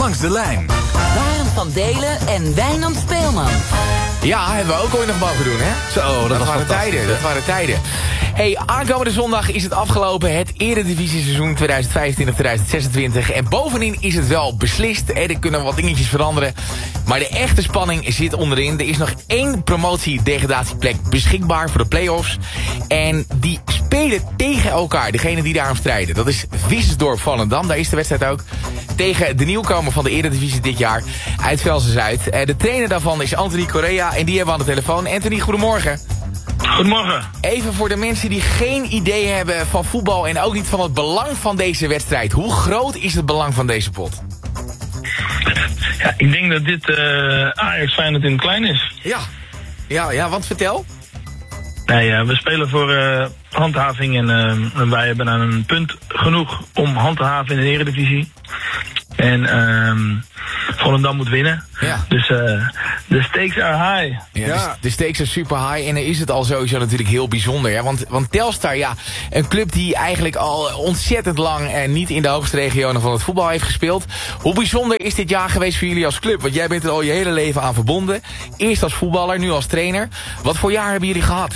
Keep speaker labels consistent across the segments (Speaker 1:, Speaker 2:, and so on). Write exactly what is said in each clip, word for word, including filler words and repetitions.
Speaker 1: Langs de lijn.
Speaker 2: Barend van Delen en Wijnand Speelman.
Speaker 3: Ja, hebben we ook ooit nog mogen doen, hè?
Speaker 4: Zo, dat,
Speaker 3: dat
Speaker 4: was
Speaker 3: waren tijden, dat waren tijden. Hey, aankomende zondag is het afgelopen, het Eredivisie-seizoen tweeduizend vijfentwintig tweeduizend zesentwintig. En bovenin is het wel beslist, hè? Er kunnen wat dingetjes veranderen. Maar de echte spanning zit onderin. Er is nog één promotie-degradatieplek beschikbaar voor de play-offs. En die spelen tegen elkaar, degene die daarom strijden. Dat is Vissersdorp-Volendam, daar is de wedstrijd ook. Tegen de nieuwkomer van de Eredivisie dit jaar uit Velsen-Zuid. De trainer daarvan is Anthony Correa en die hebben we aan de telefoon. Anthony, goedemorgen.
Speaker 5: Goedemorgen.
Speaker 3: Even voor de mensen die geen idee hebben van voetbal en ook niet van het belang van deze wedstrijd. Hoe groot is het belang van deze pot?
Speaker 5: Ja, ik denk dat dit uh, Ajax Feyenoord in het klein is.
Speaker 3: Ja, ja, ja, want vertel.
Speaker 5: Nee, uh, we spelen voor uh, handhaving en uh, wij hebben aan een punt genoeg om hand te haven in de Eredivisie. En um, Volendam moet winnen. Ja. Dus uh, de stakes are high.
Speaker 3: Ja, ja. De, de stakes are super high. En dan is het al sowieso natuurlijk heel bijzonder. Hè? Want, want Telstar, ja, een club die eigenlijk al ontzettend lang eh, niet in de hoogste regionen van het voetbal heeft gespeeld. Hoe bijzonder is dit jaar geweest voor jullie als club? Want jij bent er al je hele leven aan verbonden. Eerst als voetballer, nu als trainer. Wat voor jaar hebben jullie gehad?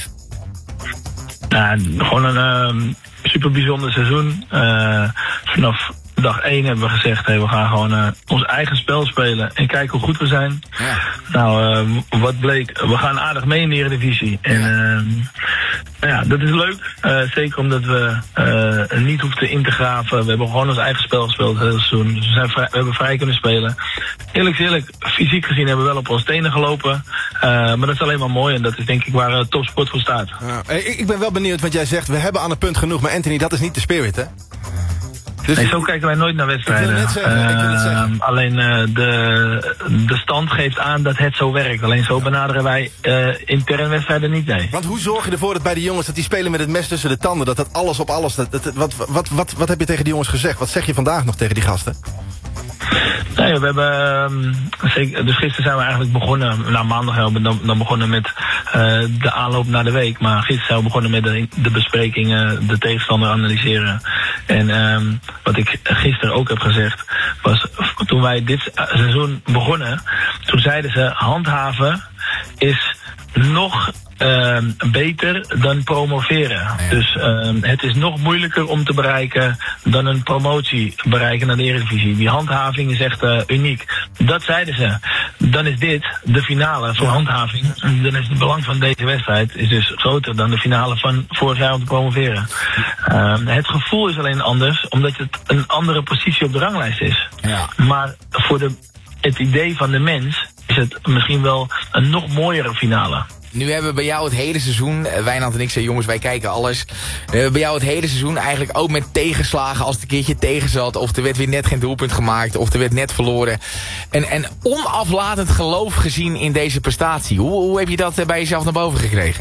Speaker 5: Nou, gewoon een uh, super bijzonder seizoen. Uh, vanaf dag één hebben we gezegd, hey, we gaan gewoon uh, ons eigen spel spelen en kijken hoe goed we zijn. Ja. Nou, uh, wat bleek, we gaan aardig mee in de Eredivisie. En uh, nou ja, dat is leuk. Uh, zeker omdat we uh, niet hoefden in te graven. We hebben gewoon ons eigen spel gespeeld het hele seizoen. Dus we, zijn vrij, we hebben vrij kunnen spelen. Eerlijk eerlijk, fysiek gezien hebben we wel op ons tenen gelopen. Uh, maar dat is alleen maar mooi en dat is denk ik waar uh, topsport voor staat.
Speaker 4: Ja. Ik, ik ben wel benieuwd, want jij zegt, we hebben aan een punt genoeg. Maar Anthony, dat is niet de spirit, hè?
Speaker 5: Dus nee, zo kijken wij nooit naar wedstrijden.
Speaker 4: Ik wil het net zeggen, uh, ik wil het zeggen.
Speaker 5: Alleen uh, de, de stand geeft aan dat het zo werkt. Alleen zo benaderen wij uh, intern wedstrijden niet, nee.
Speaker 4: Want hoe zorg je ervoor dat bij de jongens, dat die spelen met het mes tussen de tanden, dat dat alles op alles... Dat, dat, wat, wat, wat, wat heb je tegen die jongens gezegd? Wat zeg je vandaag nog tegen die gasten?
Speaker 5: Nee, we hebben, uh, dus gisteren zijn we eigenlijk begonnen, nou maandag hebben we dan, dan begonnen met uh, de aanloop naar de week. Maar gisteren zijn we begonnen met de, de besprekingen, de tegenstander analyseren. En um, wat ik gisteren ook heb gezegd, was toen wij dit seizoen begonnen, toen zeiden ze, handhaven is nog Uh, beter dan promoveren. Ja. Dus uh, het is nog moeilijker om te bereiken dan een promotie bereiken naar de Eredivisie. Die handhaving is echt uh, uniek. Dat zeiden ze. Dan is dit de finale voor ja. handhaving. Dan is het belang van deze wedstrijd is dus groter dan de finale van vorig jaar om te promoveren. Uh, het gevoel is alleen anders, omdat het een andere positie op de ranglijst is. Ja. Maar voor de, het idee van de mens is het misschien wel een nog mooiere finale.
Speaker 3: Nu hebben we bij jou het hele seizoen, Wijnand en ik zei jongens, wij kijken alles. We hebben bij jou het hele seizoen eigenlijk ook met tegenslagen als het een keertje tegen zat. Of er werd weer net geen doelpunt gemaakt, of er werd net verloren. En, en onaflatend geloof gezien in deze prestatie. Hoe, hoe heb je dat bij jezelf naar boven gekregen?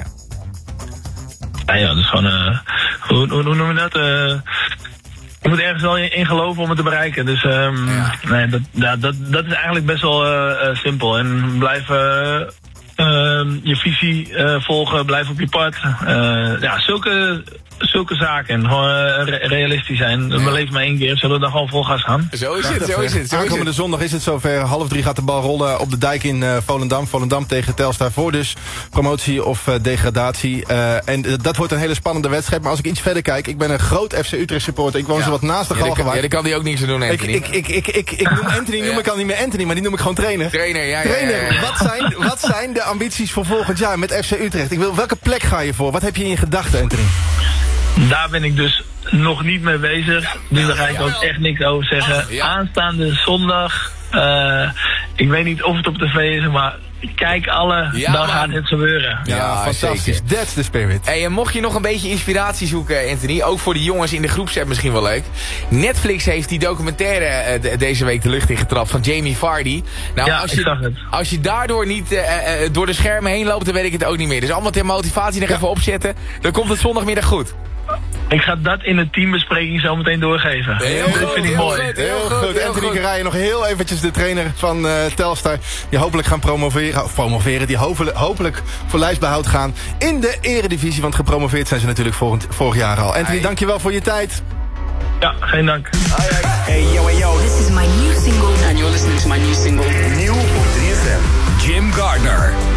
Speaker 5: Ja, ja dat is gewoon, uh, hoe, hoe, hoe noem je dat? Uh, je moet ergens wel in geloven om het te bereiken. Dus um, ja. nee, dat, ja, dat, dat is eigenlijk best wel uh, uh, simpel. En blijf... Uh, Uh, je visie uh, volgen, blijf op je pad. Uh, ja, zulke, zulke zaken. En gewoon uh, re realistisch zijn. Ja. We leven maar één keer, zullen we dan gewoon vol gas gaan?
Speaker 3: Zo is het, zo is het. Zo
Speaker 4: Aankomende zondag is het zover. Half drie gaat de bal rollen op de dijk in uh, Volendam. Volendam tegen Telstar voor dus promotie of uh, degradatie. Uh, en uh, dat wordt een hele spannende wedstrijd. Maar als ik iets verder kijk, ik ben een groot F C Utrecht supporter. Ik woon ja. zo wat naast de
Speaker 3: ja,
Speaker 4: Galgenwaard.
Speaker 3: Ja, daar kan hij ook niks aan doen, Anthony.
Speaker 4: Ik, ik, ik, ik, ik, ik noem Anthony, noem ja. ik al niet meer Anthony, maar die noem ik gewoon trainer.
Speaker 3: Trainer, ja.
Speaker 4: Trainer,
Speaker 3: ja, ja, ja.
Speaker 4: Wat, zijn, wat zijn de ambities voor volgend jaar met F C Utrecht? Ik wil, welke plek ga je voor? Wat heb je in je gedachten, Anthony?
Speaker 5: Daar ben ik dus nog niet mee bezig. Dus daar ga ik ook echt niks over zeggen. Aanstaande zondag. Uh, ik weet niet of het op tv is, maar kijk alle, ja, dan man. gaat het gebeuren.
Speaker 4: Ja, ja fantastisch. Zeker. That's the spirit.
Speaker 3: Hey, en mocht je nog een beetje inspiratie zoeken, Anthony, ook voor de jongens in de groepsapp misschien wel leuk. Netflix heeft die documentaire uh, de, deze week de lucht ingetrapt van Jamie Vardy. Nou,
Speaker 5: ja,
Speaker 3: als
Speaker 5: ik
Speaker 3: je,
Speaker 5: zag het.
Speaker 3: Als je daardoor niet uh, uh, door de schermen heen loopt, dan weet ik het ook niet meer. Dus allemaal ter motivatie nog ja. even opzetten. Dan komt het zondagmiddag goed.
Speaker 5: Ik ga dat in de teambespreking zo meteen doorgeven.
Speaker 4: Heel
Speaker 5: dat vind ik
Speaker 4: heel
Speaker 5: mooi.
Speaker 4: Goed, heel, heel goed. goed. Anthony Correa, nog heel eventjes de trainer van uh, Telstar. Die hopelijk gaan promoveren. Of promoveren. Die hopelijk, hopelijk voor lijstbehoud gaan in de Eredivisie. Want gepromoveerd zijn ze natuurlijk vorig, vorig jaar al. Anthony, dankjewel voor je tijd.
Speaker 5: Ja, geen dank.
Speaker 2: Hey, yo, hey, yo. This is my new single. And you're listening
Speaker 1: Gardner.